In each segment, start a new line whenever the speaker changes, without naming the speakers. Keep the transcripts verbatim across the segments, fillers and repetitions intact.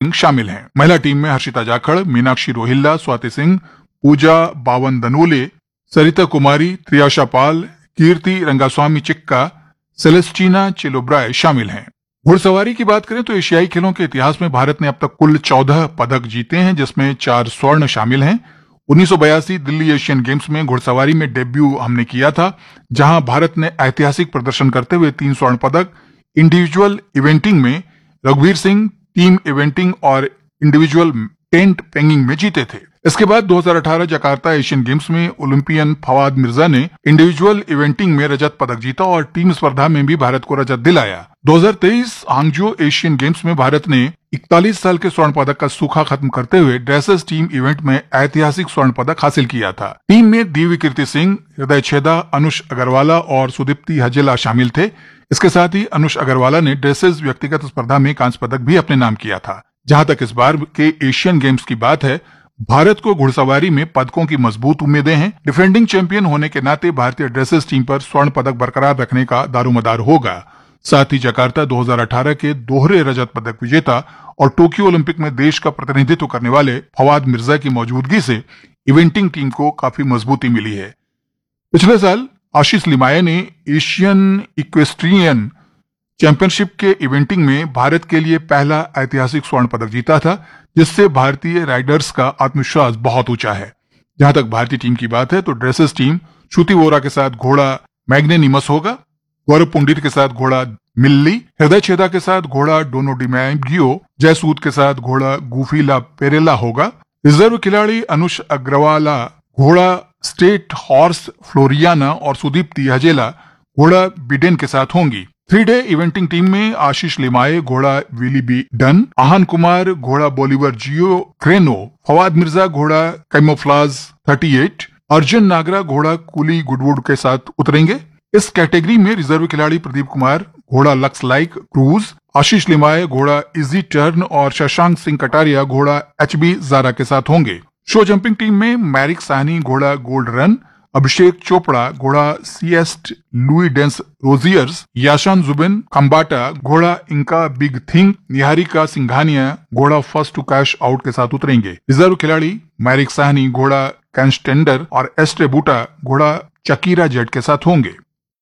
सिंह शामिल हैं। महिला टीम में हर्षिता जाखड़, मीनाक्षी रोहिल्ला, स्वाति सिंह, पूजा बावन दनोले, सरिता कुमारी, त्रियाशा पाल, कीर्ति रंगास्वामी चिक्का, सेलेस्टीना चिलोब्राय शामिल हैं। घुड़सवारी की बात करें तो एशियाई खेलों के इतिहास में भारत ने अब तक कुल चौदह पदक जीते हैं, जिसमें चार स्वर्ण शामिल हैं। उन्नीस सौ बयासी दिल्ली एशियन गेम्स में घुड़सवारी में डेब्यू हमने किया था, जहां भारत ने ऐतिहासिक प्रदर्शन करते हुए तीन स्वर्ण पदक इंडिविजुअल इवेंटिंग में रघुवीर सिंह, टीम इवेंटिंग और इंडिविजुअल टेंट पेंगिंग में जीते थे। इसके बाद दो हज़ार अठारह जकार्ता एशियन गेम्स में ओलंपियन फवाद मिर्जा ने इंडिविजुअल इवेंटिंग में रजत पदक जीता और टीम स्पर्धा में भी भारत को रजत दिलाया। दो हज़ार तेईस हांगजो एशियन गेम्स में भारत ने इकतालीस साल के स्वर्ण पदक का सूखा खत्म करते हुए ड्रेसेस टीम इवेंट में ऐतिहासिक स्वर्ण पदक हासिल किया था। टीम में दिव्य कीर्ति सिंह, हृदय छेदा, अनुष अग्रवाला और सुदीप्ति हजेला शामिल थे। इसके साथ ही अनुष अग्रवाला ने ड्रेसेस व्यक्तिगत स्पर्धा में कांस्य पदक भी अपने नाम किया था। जहां तक इस बार के एशियन गेम्स की बात है, भारत को घुड़सवारी में पदकों की मजबूत उम्मीदें हैं। डिफेंडिंग चैंपियन होने के नाते भारतीय ड्रेसेस टीम पर स्वर्ण पदक बरकरार रखने का दारोमदार होगा। साथ ही जकार्ता दो हज़ार अठारह के दोहरे रजत पदक विजेता और टोक्यो ओलंपिक में देश का प्रतिनिधित्व करने वाले फवाद मिर्जा की मौजूदगी से इवेंटिंग टीम को काफी मजबूती मिली है। पिछले साल आशीष लिमाये ने एशियन इक्वेस्ट्रियन चैंपियनशिप के इवेंटिंग में भारत के लिए पहला ऐतिहासिक स्वर्ण पदक जीता था, जिससे भारतीय राइडर्स का आत्मविश्वास बहुत ऊंचा है। जहां तक भारतीय टीम की बात है तो ड्रेसेस टीम श्रुति वोरा के साथ घोड़ा मैग्नेनिमस होगा, गौरव पुंडित के साथ घोड़ा मिल्ली, हृदय छेदा के साथ घोड़ा डोनो डिमैगियो, जयसूद के साथ घोड़ा गुफीला पेरेला होगा। रिजर्व खिलाड़ी अनुष अग्रवाला घोड़ा स्टेट हॉर्स फ्लोरियाना और सुदीप्ति हजेला घोड़ा बिडेन के साथ होंगी। थ्री डे इवेंटिंग टीम में आशीष लिमाये घोड़ा विली बी डन, आहान कुमार घोड़ा बोलीवर जियो क्रेनो, फवाद मिर्जा घोड़ा कैमोफ्लाज अड़तीस, अर्जुन नागरा घोड़ा कुली गुडवुड के साथ उतरेंगे। इस कैटेगरी में रिजर्व खिलाड़ी प्रदीप कुमार घोड़ा लक्स लाइक क्रूज, आशीष लिमाये घोड़ा इजी टर्न और शशांक सिंह कटारिया घोड़ा एच बी जारा के साथ होंगे। शो जंपिंग टीम में मैरिक साहनी घोड़ा गोल्ड रन, अभिषेक चोपड़ा घोड़ा सीएस्ट लुई डेंस रोजियर्स, याशान जुबिन खम्बाटा घोड़ा Inca big thing, Niharika Singhania घोड़ा फर्स्ट टू कैश आउट के साथ उतरेंगे। रिजर्व खिलाड़ी मैरिक साहनी घोड़ा कैंस्टेंडर और एस्ट्रे बूटा घोड़ा चकीरा जेट के साथ होंगे।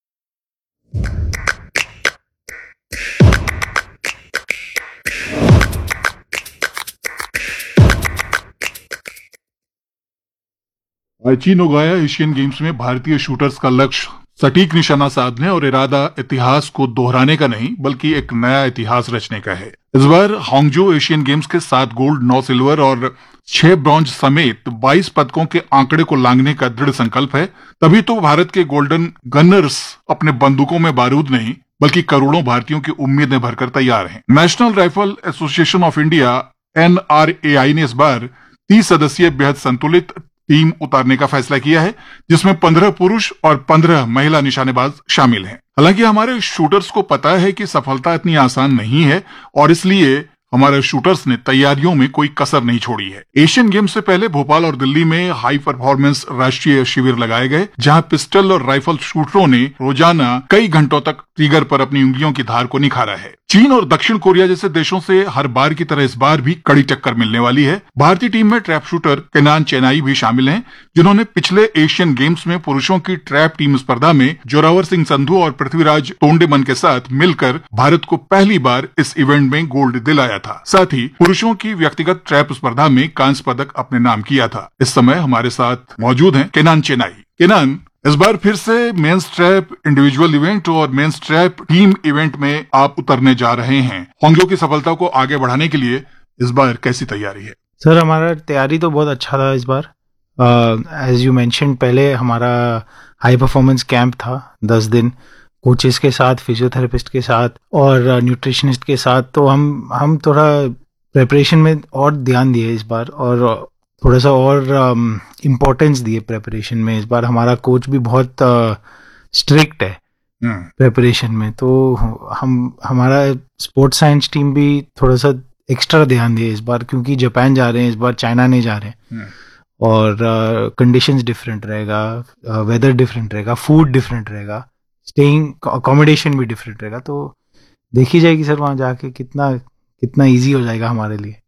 आईची नोगाया एशियन गेम्स में भारतीय शूटर्स का लक्ष्य सटीक निशाना साधने और इरादा इतिहास को दोहराने का नहीं बल्कि एक नया इतिहास रचने का है। इस बार हांगजो एशियन गेम्स के सात गोल्ड, नौ सिल्वर और छह ब्रॉन्ज समेत बाईस पदकों के आंकड़े को लांघने का दृढ़ संकल्प है। तभी तो भारत के गोल्डन गनर्स अपने बंदूकों में बारूद नहीं बल्कि करोड़ों भारतीयों की उम्मीदें भरकर तैयार हैं। National rifle association of India N R A आई ने इस बार तीस सदस्यीय बेहद संतुलित टीम उतारने का फैसला किया है, जिसमें पंद्रह पुरुष और पंद्रह महिला निशानेबाज शामिल हैं। हालांकि हमारे शूटर्स को पता है कि सफलता इतनी आसान नहीं है और इसलिए हमारे शूटर्स ने तैयारियों में कोई कसर नहीं छोड़ी है। एशियन गेम्स से पहले भोपाल और दिल्ली में हाई परफॉर्मेंस राष्ट्रीय शिविर लगाए गए, जहां पिस्टल और राइफल शूटरों ने रोजाना कई घंटों तक ट्रिगर पर अपनी उंगलियों की धार को निखारा है। चीन और दक्षिण कोरिया जैसे देशों से हर बार की तरह इस बार भी कड़ी टक्कर मिलने वाली है। भारतीय टीम में ट्रैप शूटर केनान चेनाई भी शामिल हैं, जिन्होंने पिछले एशियन गेम्स में पुरुषों की ट्रैप टीम स्पर्धा में जोरावर सिंह संधू और पृथ्वीराज तोंडेमन के साथ मिलकर भारत को पहली बार इस इवेंट में गोल्ड दिलाया था। साथ ही पुरुषों की व्यक्तिगत ट्रैप स्पर्धा में कांस्य पदक अपने नाम किया था। इस समय हमारे साथ मौजूद हैं केनान चेनाई। केनान, इस बार फिर से मेंस ट्रैप इंडिविजुअल इवेंट और मेंस ट्रैप टीम इवेंट में आप उतरने जा रहे हैं। हांगजो की सफलता को आगे बढ़ाने के लिए इस बार कैसी तैयारी है?
सर, हमारा तैयारी तो बहुत अच्छा था इस बार। एज यू मेंशन, पहले हमारा हाई परफॉर्मेंस कैंप था दस दिन, कोचेस के साथ, फिजियोथेरेपिस्ट के साथ और न्यूट्रिशनिस्ट के साथ। तो हम हम थोड़ा प्रिपरेशन में और ध्यान दिए इस बार और थोड़ा सा और इम्पोर्टेंस दिए प्रिपरेशन में। इस बार हमारा कोच भी बहुत स्ट्रिक्ट है प्रिपरेशन में, तो हम हमारा स्पोर्ट्स साइंस टीम भी थोड़ा सा एक्स्ट्रा ध्यान दिए इस बार, क्योंकि जापान जा रहे हैं इस बार, चाइना नहीं जा रहे हैं और कंडीशंस डिफरेंट रहेगा, वेदर डिफरेंट रहेगा, फूड डिफरेंट रहेगा, स्टेइंग अकोमोडेशन भी डिफरेंट रहेगा। तो देखी जाएगी सर वहाँ जाके कितना कितना इजी हो जाएगा हमारे लिए।